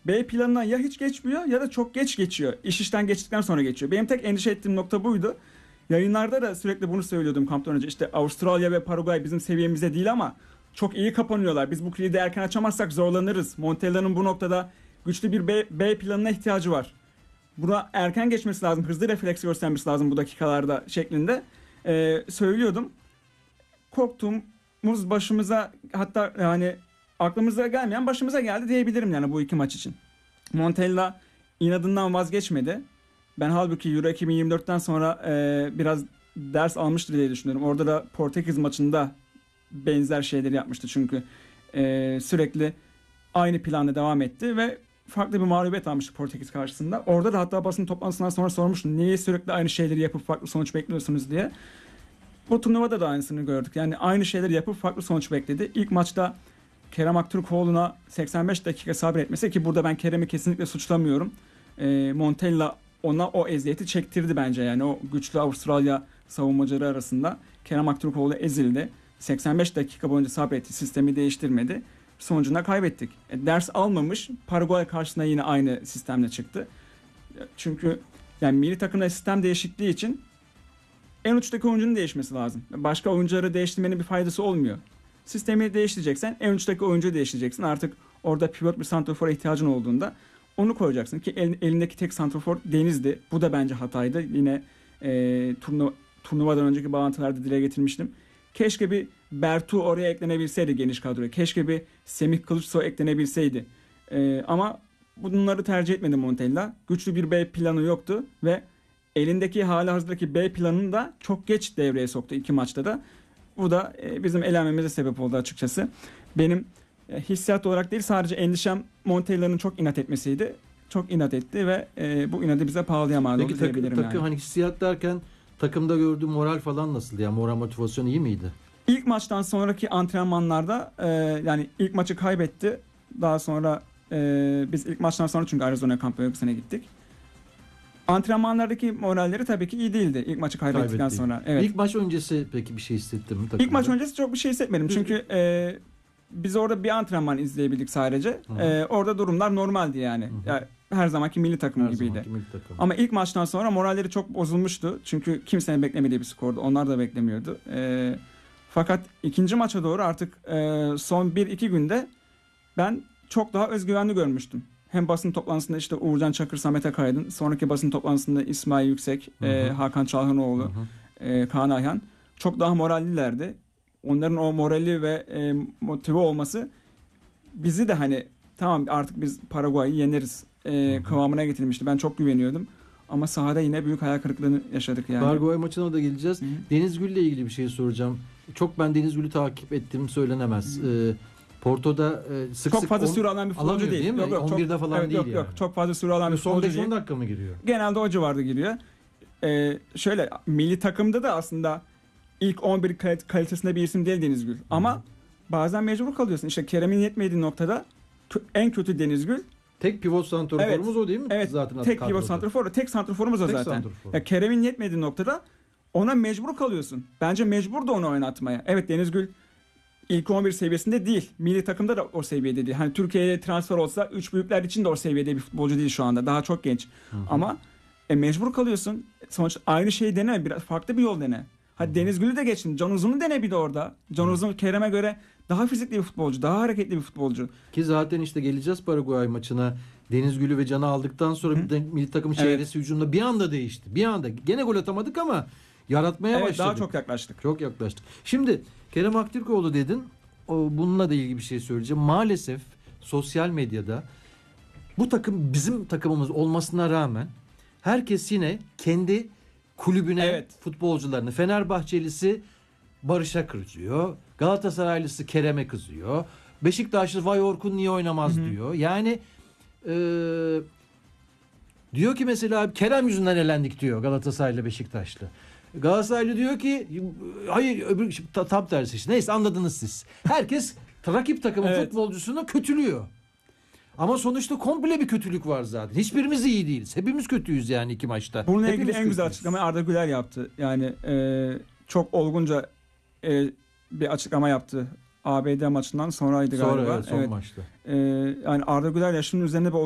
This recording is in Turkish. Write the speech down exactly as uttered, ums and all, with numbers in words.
B planına ya hiç geçmiyor ya da çok geç geçiyor. İş işten geçtikten sonra geçiyor. Benim tek endişe ettiğim nokta buydu. Yayınlarda da sürekli bunu söylüyordum kamptan önce. İşte Avustralya ve Paraguay bizim seviyemizde değil ama çok iyi kapanıyorlar. Biz bu kilidi erken açamazsak zorlanırız. Montella'nın bu noktada güçlü bir B, B planına ihtiyacı var. Buna erken geçmesi lazım. Hızlı refleks göstermesi lazım bu dakikalarda şeklinde ee, söylüyordum. Korktuğumuz başımıza, hatta yani aklımıza gelmeyen başımıza geldi diyebilirim yani bu iki maç için. Montella inadından vazgeçmedi. Ben halbuki Euro iki bin yirmi dörtten sonra e, biraz ders almıştır diye düşünüyorum. Orada da Portekiz maçında benzer şeyleri yapmıştı çünkü e, sürekli aynı planla devam etti ve farklı bir mağlubiyet almıştı Portekiz karşısında. Orada da hatta basın toplantısından sonra sormuştum. Niye sürekli aynı şeyleri yapıp farklı sonuç bekliyorsunuz diye. Bu turnuvada da aynısını gördük. Yani aynı şeyleri yapıp farklı sonuç bekledi. İlk maçta Kerem Aktürkoğlu'na seksen beş dakika sabretmesi, ki burada ben Kerem'i kesinlikle suçlamıyorum. E, Montella ona o eziyeti çektirdi bence, yani o güçlü Avustralya savunmacıları arasında. Kerem Aktürkoğlu ezildi. seksen beş dakika boyunca sabretti. Sistemi değiştirmedi. Sonucunda kaybettik. E, ders almamış. Paraguay karşısında yine aynı sistemle çıktı. Çünkü yani milli takımda sistem değişikliği için en uçtaki oyuncunun değişmesi lazım. Başka oyuncuları değiştirmenin bir faydası olmuyor. Sistemi değiştireceksen en uçtaki oyuncuyu değiştireceksin. Artık orada pivot bir santrafora ihtiyacın olduğunda onu koyacaksın ki el, elindeki tek santrafor Deniz'di. Bu da bence hataydı. Yine e, turnu, turnuvadan önceki bağlantılarda dile getirmiştim. Keşke bir Bertu oraya eklenebilseydi geniş kadroya. Keşke bir Semih Kılıçsoy eklenebilseydi. E, ama bunları tercih etmedi Montella. Güçlü bir B planı yoktu ve elindeki halihazırdaki B planını da çok geç devreye soktu iki maçta da. Bu da e, bizim elenmemize sebep oldu açıkçası. Benim e, hissiyat olarak değil, sadece endişem Montella'nın çok inat etmesiydi. Çok inat etti ve e, bu inadı bize pahalıya mal oldu Peki, diyebilirim takı, yani. takı, hani hissiyat derken takımda gördüğü moral falan nasıldı? Yani moral, motivasyon iyi miydi? İlk maçtan sonraki antrenmanlarda e, yani ilk maçı kaybetti. Daha sonra e, biz ilk maçtan sonra çünkü Arizona Kampeonatı'na gittik. Antrenmanlardaki moralleri tabii ki iyi değildi ilk maçı kaybettikten Kaybetti. sonra. Evet. İlk maç öncesi peki bir şey hissettin mi takımda? İlk maç öncesi çok bir şey hissetmedim. Çünkü e, biz orada bir antrenman izleyebildik sadece. E, orada durumlar normaldi yani. yani her zamanki milli takım her gibiydi. Zamanki milli takım. Ama ilk maçtan sonra moralleri çok bozulmuştu. Çünkü kimsenin beklemediği bir skordu. Onlar da beklemiyordu. E, fakat ikinci maça doğru artık e, son bir iki günde ben çok daha özgüvenli görmüştüm. Hem basın toplantısında işte Uğurcan Çakır, Samet Akaydın. Sonraki basın toplantısında İsmail Yüksek, hı hı. E, Hakan Çalhanoğlu, hı hı. E, Kaan Ayhan. Çok daha morallilerdi. Onların o morali ve e, motive olması bizi de hani tamam artık biz Paraguay'ı yeneriz e, kıvamına getirmişti. Ben çok güveniyordum. Ama sahada yine büyük hayal kırıklığını yaşadık yani. Paraguay maçına da geleceğiz. Hı hı. Deniz Gül'le ilgili bir şey soracağım. Çok ben Deniz Gül'ü takip ettiğim söylenemez. Ee, Porto'da e, sık çok sık fazla süre alan bir futbolcu değil. değil mi? Yok, yok, on birde çok, falan evet, değil yok, yani. Yok, çok fazla süre alan bir futbolcu değil. Son beş on dakika mı giriyor? Genelde o civarda giriyor. Ee, şöyle milli takımda da aslında ilk on bir kalitesinde bir isim değil Deniz Gül. Hı-hı. Ama bazen mecbur kalıyorsun. İşte Kerem'in yetmediği noktada en kötü Deniz Gül. Tek pivot santraforumuz evet, o değil mi? Evet. Zaten tek pivot santrafor, tek santraforumuz o tek zaten. Ya Kerem'in yetmediği noktada ona mecbur kalıyorsun. Bence mecbur da onu oynatmaya. Evet, Deniz Gül İlk on bir seviyesinde değil. Milli takımda da o seviyede değil. Hani Türkiye'ye transfer olsa üç büyükler için de o seviyede bir futbolcu değil şu anda. Daha çok genç. Hı hı. Ama e, mecbur kalıyorsun. Sonuçta aynı şeyi dene. Biraz farklı bir yol dene. Hadi Deniz Gül'ü de geçtin. Can Uzun'u dene bir de orada. Can Uzun Kerem'e göre daha fizikli bir futbolcu. Daha hareketli bir futbolcu. Ki zaten işte geleceğiz Paraguay maçına. Deniz Gül'ü ve Can'ı aldıktan sonra bir de milli takım çevresi evet. hücumda bir anda değişti. Bir anda. Gene gol atamadık ama yaratmaya evet, başladık. Daha çok yaklaştık. Çok yaklaştık. Şimdi Kerem Aktürkoğlu dedin. O, bununla da ilgili bir şey söyleyeceğim. Maalesef sosyal medyada bu takım bizim takımımız olmasına rağmen herkes yine kendi kulübüne evet. futbolcularını, Fenerbahçelisi Barış'a kızıyor. Galatasaraylısı Kerem'e kızıyor. Beşiktaşlı vay Orkun niye oynamaz Hı-hı. diyor. Yani e, diyor ki mesela Kerem yüzünden elendik diyor Galatasaraylı Beşiktaşlı. Galatasaraylı diyor ki hayır öbür tam tersi işte. Neyse anladınız siz. Herkes rakip takımın evet. futbolcusunu kötülüyor. Ama sonuçta komple bir kötülük var zaten. Hiçbirimiz iyi değiliz. Hepimiz kötüyüz yani iki maçta. Bununla Hepimiz ilgili en kötüyüz. güzel açıklamayı Arda Güler yaptı. Yani e, çok olgunca e, bir açıklama yaptı. A B D maçından sonraydı Sonra galiba. Evet, son evet. maçta. E, yani Arda Güler yaşının üzerinde bir